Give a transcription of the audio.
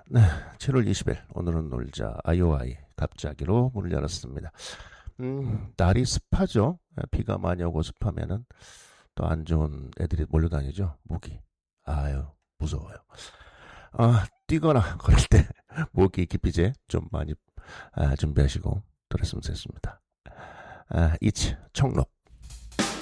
네, 7월 20일 오늘은 놀자 아이오아이 갑자기로 문을 열었습니다. 날이 습하죠. 비가 많이 오고 습하면은 또 안 좋은 애들이 몰려다니죠. 모기. 아유, 무서워요. 뛰거나 걸을 때 모기 기피제 좀 많이 준비하시고 들었으면 좋겠습니다. 이치 청록.